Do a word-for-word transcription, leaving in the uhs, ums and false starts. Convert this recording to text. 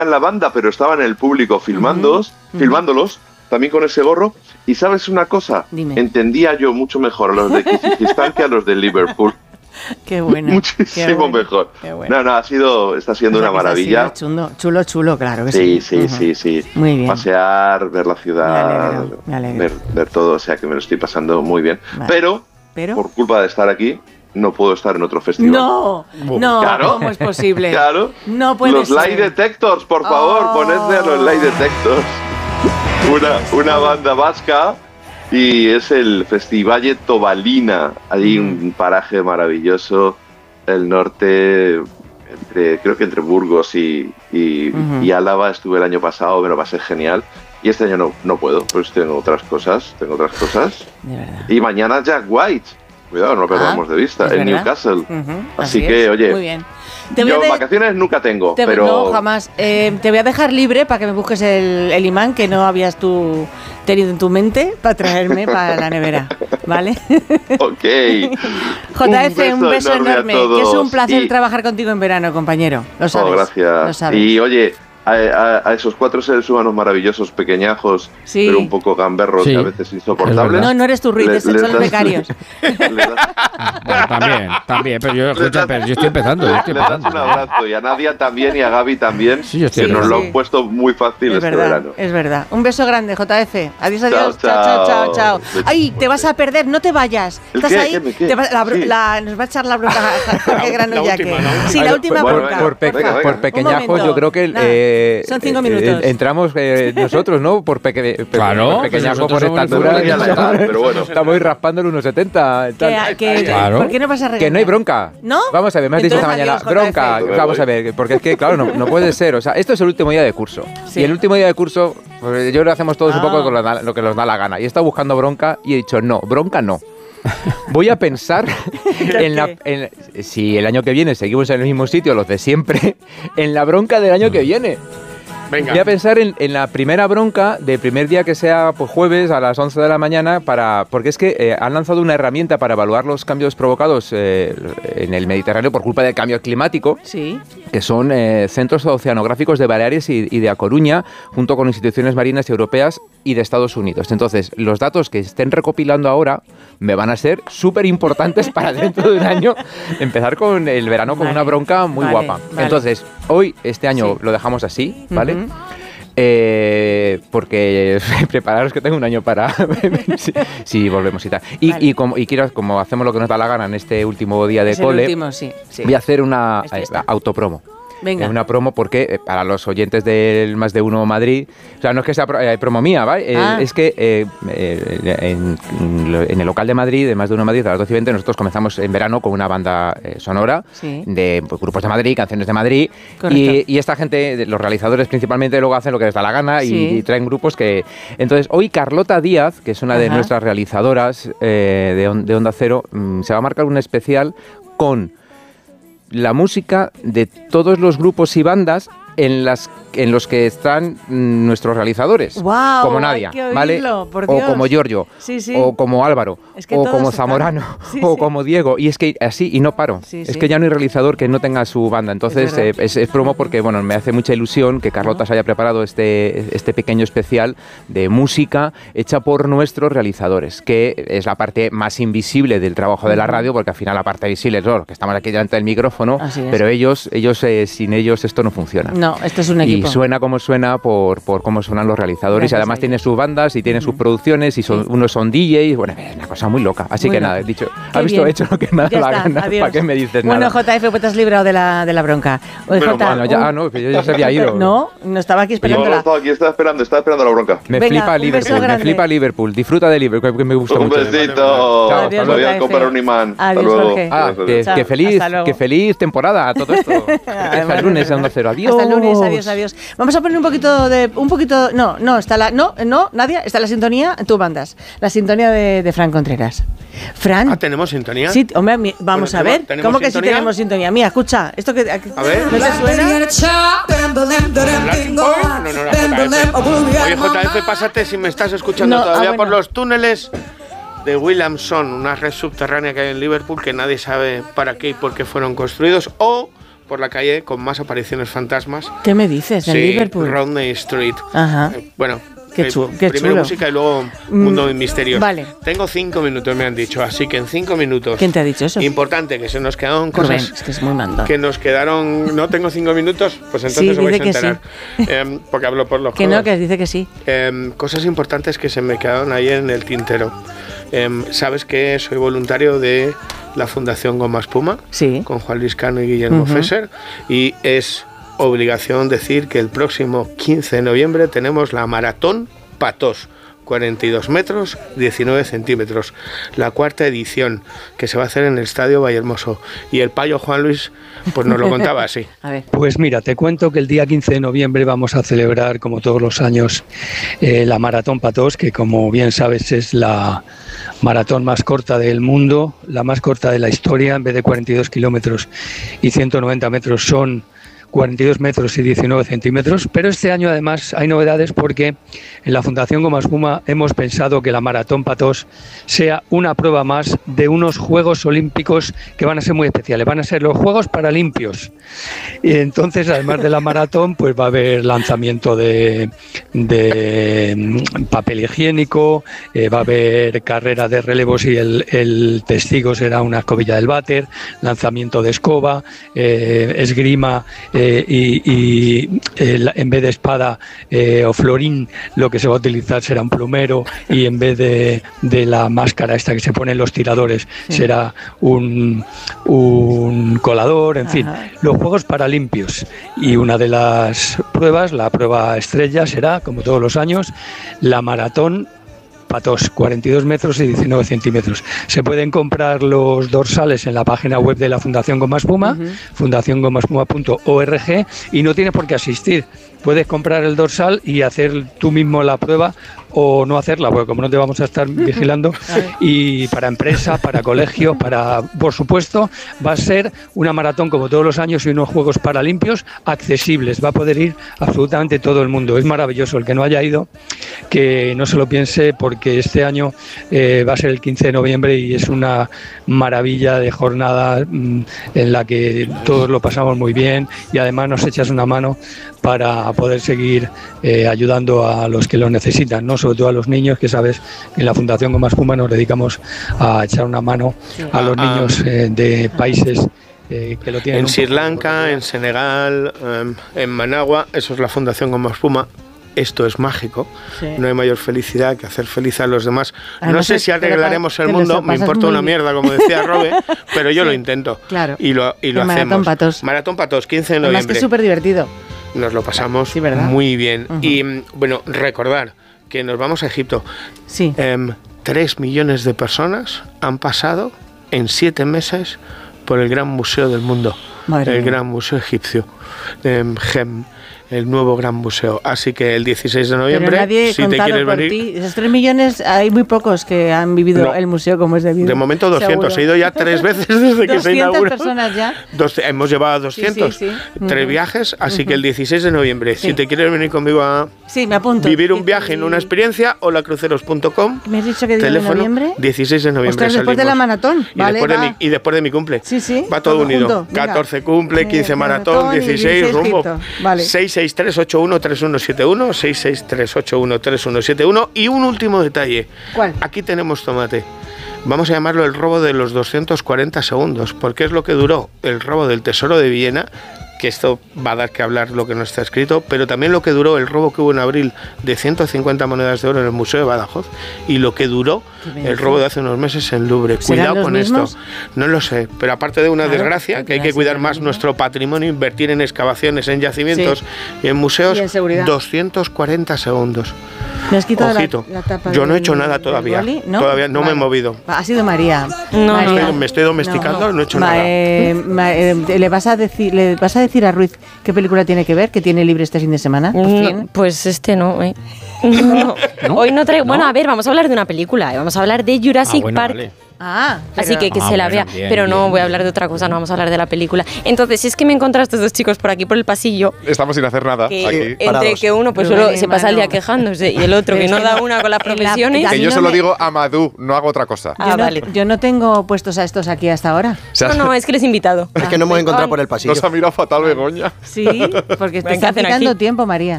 en la banda, pero estaba en el público filmándolos, uh-huh. filmándolos, también con ese gorro. Y ¿sabes una cosa? Dime. Entendía yo mucho mejor a los de Kirguistán que a los de Liverpool. Qué bueno. Muchísimo qué bueno, mejor. Qué bueno. No, no, ha sido, está siendo o sea, una maravilla. Chulo, chulo, chulo, claro que sí. sí. Sí, sí, sí, sí. Muy bien. Pasear, ver la ciudad, me alegro, me alegro. Ver, ver todo, o sea que me lo estoy pasando muy bien. Vale. Pero, Pero, por culpa de estar aquí, no puedo estar en otro festival. No, no, claro, ¿cómo es posible? Claro. No puede los ser. Lie Detectors, por favor, oh. ponedme a los Lie Detectors. Una, una banda vasca y es el Festivalle Tobalina, allí mm. un paraje maravilloso, el norte, entre, creo que entre Burgos y, y, uh-huh. y Álava. Estuve el año pasado, me lo pasé genial. Y este año no, no puedo, pues tengo otras cosas, tengo otras cosas. De verdad. Y mañana Jack White, cuidado, no lo perdamos ah, de vista, en verdad? Newcastle. Uh-huh. Así, Así que, es. oye, muy bien. Te yo de... vacaciones nunca tengo, te... pero... No, jamás. Eh, te voy a dejar libre para que me busques el, el imán que no habías tú tenido en tu mente para traerme para la nevera, ¿vale? Ok. J F, un beso, un beso enorme. enorme que es un placer y... trabajar contigo en verano, compañero. Lo sabes. Oh, gracias. Lo sabes. Y oye... A, a, a esos cuatro seres humanos maravillosos, pequeñajos, sí. pero un poco gamberros sí. y a veces insoportables. No, no eres tú, Ruiz, le, son los becarios. Bueno, también, también, pero yo, escucha, pero yo estoy empezando. Yo estoy le das un abrazo, y a Nadia también, y a Gaby también, sí, yo estoy que nos sí. lo han puesto muy fácil es este verdad, verano. Es verdad. Un beso grande, J F. Adiós, adiós. Chao, chao, chao, chao. chao. Ay, te vas a perder, no te vayas. ¿Estás qué? ahí? ¿Qué, qué? Te va, la, sí. la, nos va a echar la bronca Jorge Granollaque. La última, sí, la última bueno, bronca. Por, pe venga, venga. por pequeñajos, yo creo que... Nah, eh, son cinco eh, minutos. Eh, entramos eh, nosotros, ¿no? Por, peque claro, por pequeñajo, por esta altura. Pero bueno. Estamos raspando el uno setenta. Que, que, claro. ¿Por qué no vas a regalar? Que no hay bronca. ¿No? Vamos a ver, me has dicho esta mañana. Adiós, bronca. Vamos a ver, porque es que, claro, no, no puede ser. O sea, esto es el último día de curso. Sí. Y el último día de curso, pues, yo creo que hacemos todos ah. un poco con lo, lo que nos da la gana. Y he estado buscando bronca y he dicho, no, bronca no. Voy a pensar en la, en, si el año que viene seguimos en el mismo sitio, los de siempre, en la bronca del año que viene. Venga. Voy a pensar en, en la primera bronca del primer día que sea pues, jueves a las once de la mañana, para porque es que eh, han lanzado una herramienta para evaluar los cambios provocados eh, en el Mediterráneo por culpa del cambio climático, sí. que son eh, centros oceanográficos de Baleares y, y de A Coruña, junto con instituciones marinas europeas y de Estados Unidos. Entonces, los datos que estén recopilando ahora me van a ser súper importantes para dentro de un año empezar con el verano con vale. una bronca muy vale, guapa. Vale. Entonces, hoy, este año, sí. lo dejamos así, ¿vale? Uh-huh. Eh, porque prepararos que tengo un año para si, si volvemos y tal. Y, vale. y, como, y quiero, como hacemos lo que nos da la gana en este último día de es cole, el último, sí, sí. voy a hacer una eh, autopromo. Venga. Una promo porque eh, para los oyentes del Más de Uno Madrid, o sea, no es que sea pro, eh, promo mía, ¿vale? Ah. Eh, es que eh, eh, en, en el local de Madrid, de Más de Uno Madrid, a las doce y veinte, nosotros comenzamos en verano con una banda eh, sonora sí. de pues, grupos de Madrid, canciones de Madrid, y, y esta gente, los realizadores principalmente, luego hacen lo que les da la gana sí. y, y traen grupos que... Entonces, hoy Carlota Díaz, que es una Ajá. de nuestras realizadoras eh, de, de Onda Cero, mmm, se va a marcar un especial con la música de todos los grupos y bandas en las en los que están nuestros realizadores, wow, como Nadia, ¿vale? Por o como Giorgio, sí, sí. o como Álvaro, es que o como Zamorano, sí, o sí. como Diego, y es que así, y no paro, sí, es sí. que ya no hay realizador que no tenga su banda, entonces es, eh, es, es promo porque, bueno, me hace mucha ilusión que Carlota se haya preparado este, este pequeño especial de música hecha por nuestros realizadores, que es la parte más invisible del trabajo de la radio, porque al final la parte visible es lo que estamos aquí delante del micrófono, pero ellos, ellos eh, sin ellos esto no funciona. No, esto es un equipo. Y suena como suena por, por cómo suenan los realizadores. Gracias, y además tiene sus bandas y tiene uh-huh. sus producciones y son, sí. unos son D Js. Bueno, es una cosa muy loca. Así muy que loca. Nada, he dicho, has visto, he hecho lo que me ha dado la gana. Adiós. ¿Para qué me dices bueno, nada? Bueno, J F, pues te has librado de la, de la bronca. Oye, Pero, J, bueno, ya, ah, no, que yo ya se había ido. No, no estaba aquí esperando. No, no estaba aquí, estaba esperando, estaba esperando la bronca. Me Venga, flipa Liverpool, me flipa Liverpool. Disfruta de Liverpool, que me gusta un mucho. Un besito. Chao, Adiós, voy a comprar un imán. Adiós, hasta Jorge. Ah, luego. que, Chao, que feliz, que feliz temporada a todo esto. Hasta el lunes, Onda Cero. Adiós. Hasta el lunes, adiós, adiós. Vamos a poner un poquito de, un poquito, no, no, está la, no, no, Nadia, está la sintonía, tú mandas, la sintonía de, de Fran Contreras. Fran. Ah, ¿tenemos sintonía? Sí, hombre, mi, vamos bueno, a ver. ¿Cómo que sintonía? sí tenemos sintonía? Mira, escucha, esto que, a ver. ¿no te suena? No, no, no, J F. Oye, J F, pásate si me estás escuchando no, todavía ah, bueno. por los túneles de Williamson, una red subterránea que hay en Liverpool que nadie sabe para qué y por qué fueron construidos, o por la calle con más apariciones fantasmas. ¿Qué me dices? ¿En sí, Liverpool? Rodney Street. Ajá. Eh, bueno, Qué, chu qué primero chulo. música y luego mundo de misterios. Vale. Tengo cinco minutos, me han dicho, así que en cinco minutos. ¿Quién te ha dicho eso? Importante, que se nos quedaron Rubén, cosas. es que es muy mandón. Que nos quedaron. No tengo cinco minutos, pues entonces Sí, os vais a dice que enterar. sí. Eh, porque hablo por los Que codos. no, que dice que sí. Eh, cosas importantes que se me quedaron ahí en el tintero. Eh, Sabes que soy voluntario de la Fundación Goma Espuma, Sí. con Juan Luis Cano y Guillermo Ujú. Fesser, y es obligación decir que el próximo quince de noviembre tenemos la Maratón Patos, cuarenta y dos metros, diecinueve centímetros, la cuarta edición, que se va a hacer en el Estadio Vallehermoso. Y el payo Juan Luis pues nos lo contaba así. A ver. Pues mira, te cuento que el día quince de noviembre vamos a celebrar, como todos los años, eh, la Maratón Patos, que como bien sabes es la maratón más corta del mundo, la más corta de la historia. En vez de cuarenta y dos kilómetros y ciento noventa metros son cuarenta y dos metros y diecinueve centímetros, pero este año además hay novedades porque en la Fundación Goma Espuma hemos pensado que la Maratón Patos sea una prueba más de unos Juegos Olímpicos que van a ser muy especiales, van a ser los Juegos Paralimpios. Y entonces, además de la maratón, pues va a haber lanzamiento de, de papel higiénico, eh, va a haber carrera de relevos y el, el testigo será una escobilla del váter, lanzamiento de escoba, eh, esgrima, Eh, y, y eh, en vez de espada eh, o florín, lo que se va a utilizar será un plumero, y en vez de, de la máscara esta que se ponen los tiradores, sí, será un, un colador, en Ajá. fin, los Juegos Paralimpios. Y una de las pruebas, la prueba estrella, será, como todos los años, la Maratón Patos, cuarenta y dos metros y diecinueve centímetros. Se pueden comprar los dorsales en la página web de la Fundación Goma Espuma, uh-huh. fundación goma espuma punto org, y no tienes por qué asistir. Puedes comprar el dorsal y hacer tú mismo la prueba o no hacerla, porque como no te vamos a estar vigilando, y para empresa, para colegios, para, por supuesto, va a ser una maratón como todos los años y unos Juegos Paralimpios accesibles. Va a poder ir absolutamente todo el mundo. Es maravilloso. El que no haya ido, que no se lo piense, porque este año eh, va a ser el quince de noviembre y es una maravilla de jornada mmm, en la que todos lo pasamos muy bien, y además nos echas una mano para poder seguir eh, ayudando a los que lo necesitan, ¿no? Sobre todo a los niños, que sabes que en la Fundación Goma Espuma nos dedicamos a echar una mano a los niños eh, de países eh, que lo tienen. En Sri Lanka, en Senegal, eh, en Managua, eso es la Fundación Goma Espuma. Esto es mágico, sí. No hay mayor felicidad que hacer feliz a los demás. Además, no sé si arreglaremos el mundo, me importa una mierda, como decía Robe, pero yo sí. lo intento. Claro. Y lo, y lo el hacemos. Maratón Patos. Maratón Patos, quince de noviembre. Además que es súper divertido. Nos lo pasamos sí, muy bien. Uh-huh. Y bueno, recordar que nos vamos a Egipto. Sí. Eh, tres millones de personas han pasado en siete meses por el gran museo del mundo. Madre el mía. Gran museo egipcio. Eh, Gem. El nuevo gran museo. Así que el dieciséis de noviembre, pero nadie si te quieres por venir... Ti. Esos tres millones, hay muy pocos que han vivido no. el museo como es debido. De momento doscientos. Seguro. He ido ya tres veces desde que se inauguró. doscientas personas ya. Dos, hemos llevado doscientos. Sí, sí, sí. Tres uh-huh. viajes, así uh-huh. que el dieciséis de noviembre, sí. si te quieres venir conmigo a sí, me apunto. vivir un sí, viaje sí. en una experiencia, hola cruceros punto com. ¿Me has dicho que día teléfono, de noviembre? dieciséis de noviembre. Ostras, después de la maratón. Y, vale, después de mi, y después de mi cumple. Sí, sí. Va todo unido. catorce cumple, quince maratón, dieciséis rumbo. Vale. seis seis tres ocho uno tres uno siete uno, seis seis tres ocho uno tres uno siete uno. Y un último detalle. ¿Cuál? Aquí tenemos tomate. Vamos a llamarlo el robo de los doscientos cuarenta segundos, porque es lo que duró el robo del Tesoro de Viena, que esto va a dar que hablar lo que no está escrito, pero también lo que duró el robo que hubo en abril de ciento cincuenta monedas de oro en el Museo de Badajoz, y lo que duró el robo de hace unos meses en Louvre. Cuidado con mismos? esto. No lo sé, pero aparte de una claro, desgracia, que hay que cuidar más nuestro patrimonio, invertir en excavaciones, en yacimientos sí. y en museos, y en doscientos cuarenta segundos. ¿Me has quitado Ojito, la, la tapa yo no he hecho del, nada todavía. ¿No? Todavía no vale. me he movido. Ha sido María. No, María. Me, estoy, me estoy domesticando, no, no. no he hecho ma, nada. Eh, ma, eh, ¿le, vas a decir, ¿Le vas a decir a Ruiz qué película tiene que ver, que tiene libre este fin de semana? Por fin. Pues este no, eh. No, ¿No? Hoy no traigo. ¿No? Bueno, a ver, vamos a hablar de una película. Vamos a hablar de Jurassic ah, bueno, Park. Vale. Ah, pero... Así que que Ah, se la bueno, vea. bien, pero no bien. voy a hablar de otra cosa, no vamos a hablar de la película. Entonces, es que me encontré a estos dos chicos por aquí por el pasillo. Estamos sin hacer nada Que aquí. entre parados. que uno pues Rubén solo y se pasa el día Manu. quejándose y el otro Pero que es no que da no- una con las en la- profesiones. a Que mí yo no se lo me- digo a Madú, no hago otra cosa. Ah, yo, no, vale. yo no tengo puestos a estos aquí hasta ahora. O sea, No, no, es que les he invitado. Es que no hemos encontrado por el pasillo. nos ha mirado fatal Begoña. Sí, porque te ¿Qué está hacen quitando aquí? tiempo, María.